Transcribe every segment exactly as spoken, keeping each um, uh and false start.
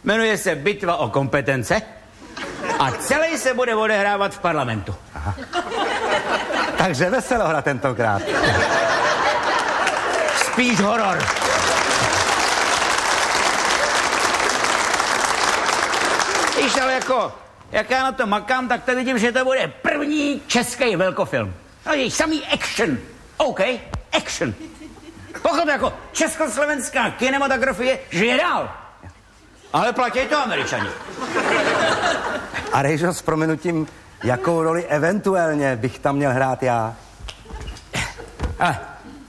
Jmenuje se Bitva o kompetence a celý se bude odehrávat v parlamentu. Aha. Takže veselohra tentokrát. Spíš horor. Víš, ale jako, jak já na to makám, tak to vidím, že to bude první český velkofilm. No je samý action. OK, action. Pochop, jako československá kinematografie žije dál. Ale platí to Američani. A Rejžo, s prominutím, jakou roli eventuálně bych tam měl hrát já? Ale.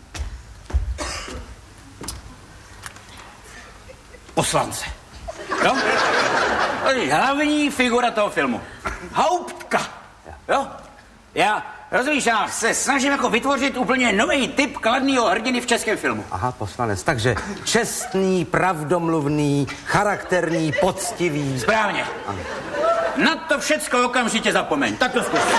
Poslance. Jo? To je hlavní figura toho filmu. Hauptka. Jo? Já, rozumíš, já se snažím jako vytvořit úplně nový typ kladného hrdiny v českém filmu. Aha, poslanec, takže čestný, pravdomluvný, charakterný, poctivý. Správně. Ano. Na to všecko okamžitě zapomeň. Tak to zkus.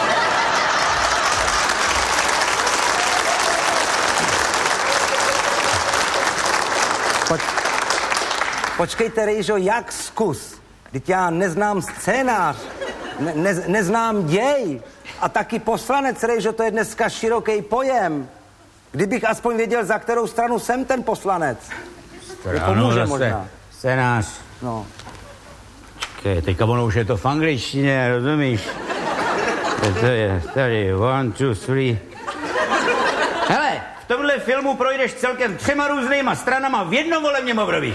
Poč, počkejte, Rejžo, jak zkus? Vždyť já neznám scénář, ne, ne, neznám děj. A taky poslanec, Rejžo, to je dneska široký pojem. Kdybych aspoň věděl, za kterou stranu jsem ten poslanec. Mi pomůže možná. Scénář. No. Počkej, teďka ono už je to v angličtině, rozumíš? To je tady, one, two, three. Hele, v tomhle filmu projdeš celkem třema různýma stranama v jednom volebním období.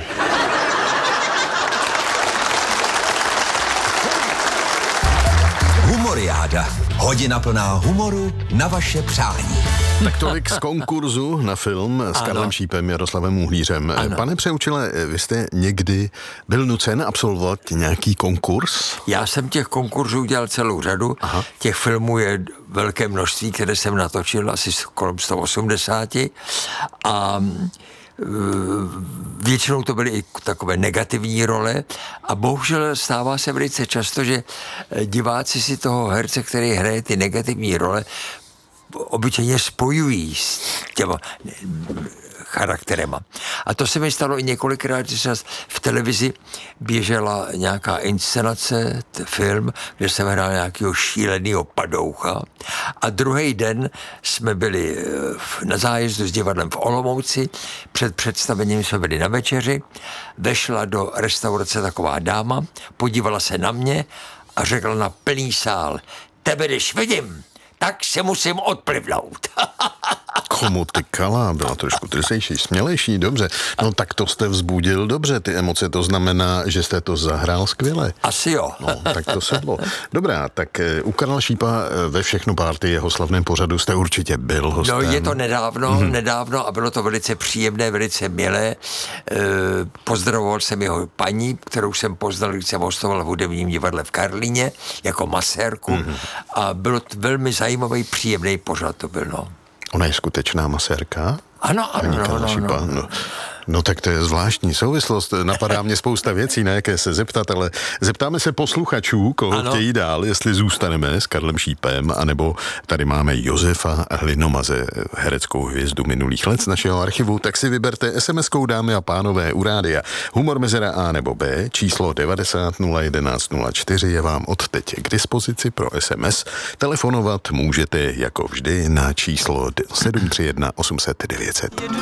Humoriáda. Hodina plná humoru na vaše přání. Tak tolik z konkurzu na film s ano. Karlem Šípem, Jaroslavem Uhlířem. Ano. Pane Přeučile, vy jste někdy byl nucen absolvovat nějaký konkurs? Já jsem těch konkurzů udělal celou řadu. Aha. Těch filmů je velké množství, které jsem natočil, asi kolem sto osmdesát. A většinou to byly i takové negativní role a bohužel stává se velice často, že diváci si toho herce, který hraje ty negativní role, obyčejně spojují s těma charakterema. A to se mi stalo i několikrát, že v televizi běžela nějaká inscenace, film, kde jsem hrál nějakého šíleného padoucha. A druhý den jsme byli na zájezdu s divadlem v Olomouci, před představením jsme byli na večeři, vešla do restaurace taková dáma, podívala se na mě a řekla na plný sál: tebe když vidím, tak se musím odplivnout. Komu tykala? Byla trošku drsejší, smělejší, dobře. No tak to jste vzbudil dobře, ty emoce, to znamená, že jste to zahrál skvěle. Asi jo. No, tak to sedlo. Dobrá, tak u Karla Šípa ve Všechno párty, jeho slavném pořadu, jste určitě byl hostem. No, je to nedávno, mm-hmm. nedávno a bylo to velice příjemné, velice milé. E, pozdravoval jsem jeho paní, kterou jsem poznal, když jsem hostoval v hudebním divadle v Karlíně, jako masérku. Mm-hmm. A bylo to velmi zajímavý, příjemný pořad to byl, no. Ona je skutečná masérka? Ano, ano, no, no, no, no. No tak to je zvláštní souvislost, napadá mě spousta věcí, na jaké se zeptat, ale zeptáme se posluchačů, koho ano. chtějí dál, jestli zůstaneme s Karlem Šípem, anebo tady máme Josefa Hlinomaze, hereckou hvězdu minulých let z našeho archivu, tak si vyberte es em eskou, dámy a pánové, u rádia. Humor mezera A nebo B, číslo devadesát nula jedenáct nula čtyři je vám od teď k dispozici pro es em es. Telefonovat můžete jako vždy na číslo sedm tři jedna osm set devět set.